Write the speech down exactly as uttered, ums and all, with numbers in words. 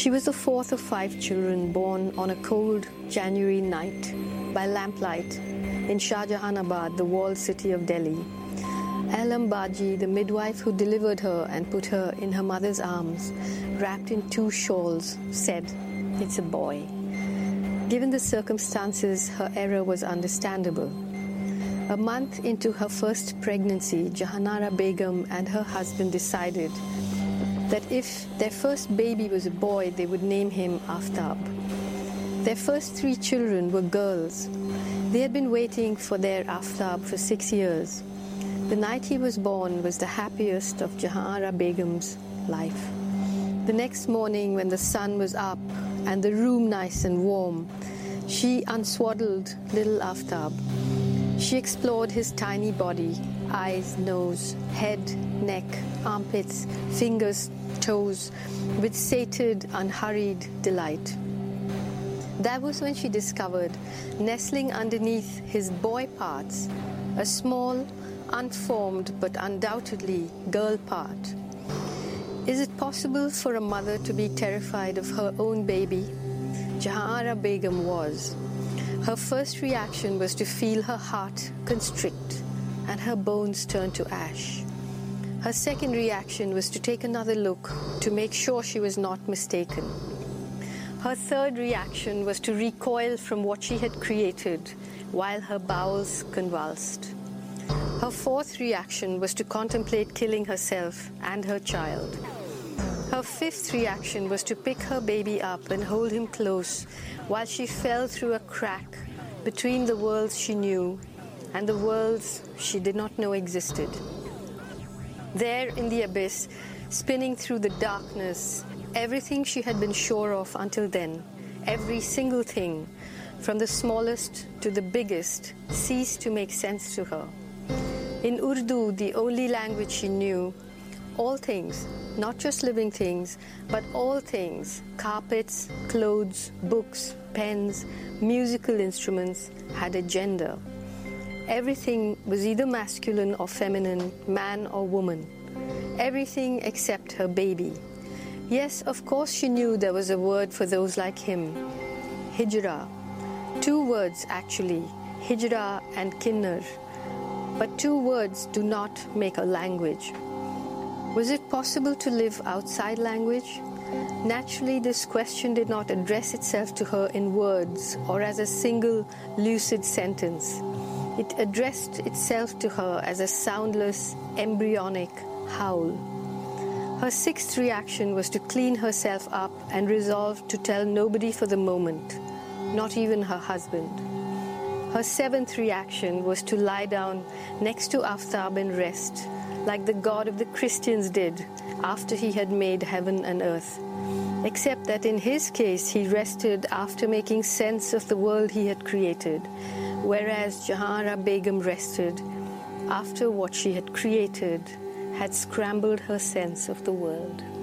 She was the fourth of five children born on a cold January night by lamplight in Shah Jahanabad, the walled city of Delhi. Alam Baji, the midwife who delivered her and put her in her mother's arms, wrapped in two shawls, said, "It's a boy." Given the circumstances, her error was understandable. A month into her first pregnancy, Jahanara Begum and her husband decided that if their first baby was a boy, they would name him Aftab. Their first three children were girls. They had been waiting for their Aftab for six years. The night he was born was the happiest of Jahanara Begum's life. The next morning, when the sun was up and the room nice and warm, she unswaddled little Aftab. She explored his tiny body, eyes, nose, head, neck, armpits, fingers, toes, with sated, unhurried delight. That was when she discovered, nestling underneath his boy parts, a small, unformed but undoubtedly girl part. Is it possible for a mother to be terrified of her own baby? Jahanara Begum was. Her first reaction was to feel her heart constrict and her bones turn to ash. Her second reaction was to take another look to make sure she was not mistaken. Her third reaction was to recoil from what she had created while her bowels convulsed. Her fourth reaction was to contemplate killing herself and her child. Her fifth reaction was to pick her baby up and hold him close while she fell through a crack between the worlds she knew and the worlds she did not know existed. There in the abyss, spinning through the darkness, everything she had been sure of until then, every single thing, from the smallest to the biggest, ceased to make sense to her. In Urdu, the only language she knew, all things, not just living things, but all things, carpets, clothes, books, pens, musical instruments, had a gender. Everything was either masculine or feminine, man or woman. Everything except her baby. Yes, of course she knew there was a word for those like him. Hijra. Two words actually, Hijra and Kinnar. But two words do not make a language. Was it possible to live outside language? Naturally, this question did not address itself to her in words or as a single lucid sentence. It addressed itself to her as a soundless, embryonic howl. Her sixth reaction was to clean herself up and resolve to tell nobody for the moment, not even her husband. Her seventh reaction was to lie down next to Aftab and rest, like the God of the Christians did after he had made heaven and earth. Except that in his case, he rested after making sense of the world he had created, whereas Jahanara Begum rested after what she had created had scrambled her sense of the world.